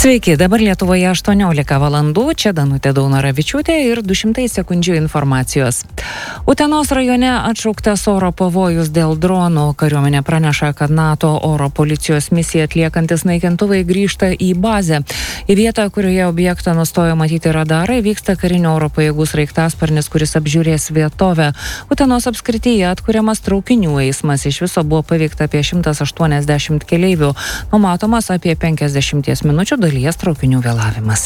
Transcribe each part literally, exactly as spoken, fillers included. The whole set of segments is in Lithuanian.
Sveiki, dabar Lietuvoje aštuoniolika valandų, čia Danutė Daunoravičiūtė ir du šimtai sekundžių informacijos. Utenos rajone atšauktas oro pavojus dėl dronų. Kariuomenė praneša, kad NATO oro policijos misiją atliekantis naikintuvai grįžta į bazę. Į vietą, kurioje objektą nustojo matyti radarai, vyksta karinio oro pajėgų sraigtasparnis, kuris apžiūrės vietovę. Utenos apskrityje atkuriamas traukinių eismas. Iš viso buvo paveikta apie šimtas aštuoniasdešimt keleivių. Numatomas apie penkiasdešimties minučių dalies traukinių vėlavimas.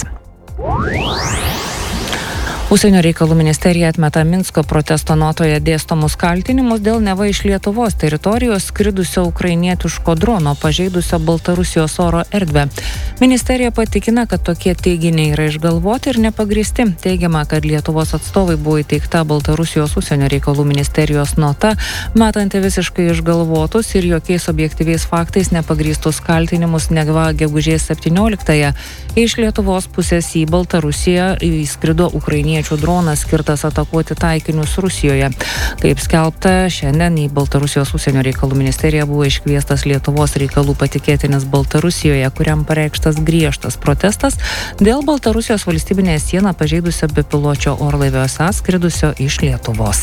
Užsienio reikalų ministerija atmeta Minsko protesto notoje dėstomus kaltinimus dėl neva iš Lietuvos teritorijos skridusio ukrainietiško drono pažeidusio Baltarusijos oro erdvę. Ministerija patikina, kad tokie teiginiai yra išgalvoti ir nepagristi. Teigiama, kad Lietuvos atstovai buvo įteikta Baltarusijos užsienio reikalų ministerijos nota, metanti visiškai išgalvotus ir jokiais objektyviais faktais nepagrįstus kaltinimus neva gegužės septynioliktąją. Iš Lietuvos pusės į Baltarusiją įskrido ukrainiečių dronas skirtas atakuoti taikinius Rusijoje. Kaip skelbta, šiandien į Baltarusijos užsienio reikalų ministeriją buvo iškviestas Lietuvos reikalų patikėtinis Baltarusijoje, kuriam pareikštas griežtas protestas dėl Baltarusijos valstybinę sieną pažeidusio bepiločio orlaivio es a skridusio iš Lietuvos.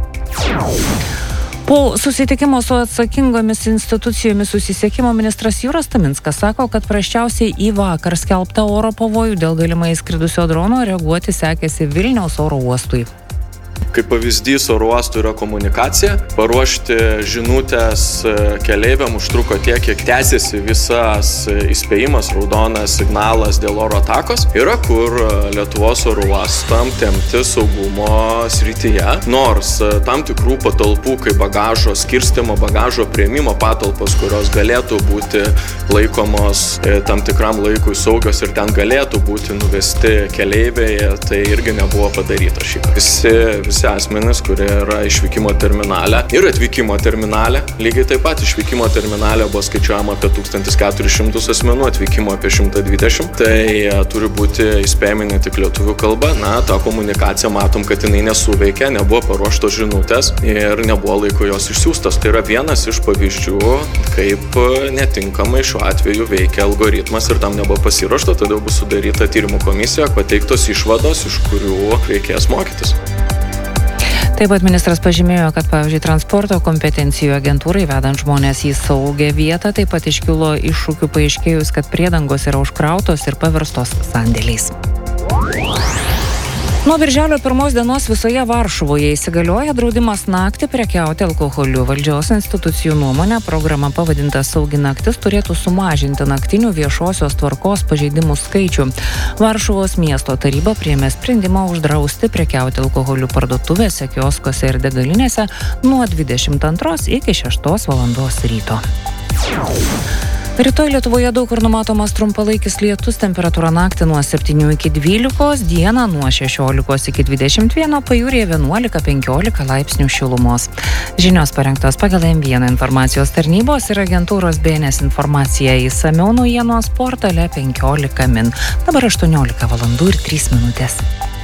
Po susitikimo su atsakingomis institucijomis susisiekimo ministras Jūras Taminskas sako, kad prasčiausiai į vakar skelbtą oro pavojų dėl galimai įskridusio drono reaguoti sekėsi Vilniaus oro uostui. Kaip pavyzdys oro uostų yra komunikacija. Paruošti žinutės keleiviam užtruko tiek, kiek tęsiasi visas įspėjimas, raudonas signalas dėl oro atakos. Yra kur Lietuvos oro uostam tempti saugumo srityje, nors tam tikrų patalpų, kaip bagažo skirstymo, bagažo priėmimo patalpos, kurios galėtų būti laikomos tam tikram laikui saugios ir ten galėtų būti nuvesti keleiviai, tai irgi nebuvo padaryta šį. Visi, visi asmenys, kurie yra išvykimo terminale ir atvykimo terminale. Lygiai taip pat išvykimo terminale buvo skaičiuojama apie tūkstantis keturis šimtus asmenų, atvykimo apie šimtą dvidešimt. Tai turi būti įspėjami ne tik lietuvių kalba. Na, tą komunikaciją matom, kad jinai nesuveikia, nebuvo paruoštos žinutės ir nebuvo laiko jos išsiųstos. Tai yra vienas iš pavyzdžių, kaip netinkamai šiuo atveju veikia algoritmas ir tam nebuvo pasiruošta, todėl bus sudaryta tyrimų komisija, pateiktos išvados, iš kurių reikės mokytis. Taip pat ministras pažymėjo, kad, pavyzdžiui, transporto kompetencijų agentūrai vedant žmonės į saugią vietą taip pat iškilo iššūkių paaiškėjus, kad priedangos yra užkrautos ir paverstos sandėliais. Nuo birželio pirmos dienos visoje Varšuvoje įsigalioja draudimas naktį prekiauti alkoholiu. Valdžios institucijų nuomonė, programa pavadinta Saugi naktis turėtų sumažinti naktinių viešosios tvarkos pažeidimų skaičių. Varšuvos miesto taryba priėmė sprendimą uždrausti prekiauti alkoholiu parduotuvėse, kioskuose ir degalinėse nuo dvidešimt antros iki šeštos valandos ryto. Rytoj Lietuvoje daug kur numatomas trumpalaikis lietus, temperatūra naktį nuo septynių iki dvylikos, dieną nuo šešiolikos iki dvidešimt vieno, pajūryje vienuolika penkiolika laipsnių šilumos. Žinios parengtos pagal M vieną informacijos tarnybos ir agentūros B N S informacija. Išsamiau naujienos portale penkiolika min. Dabar aštuoniolika valandų ir trys minutės.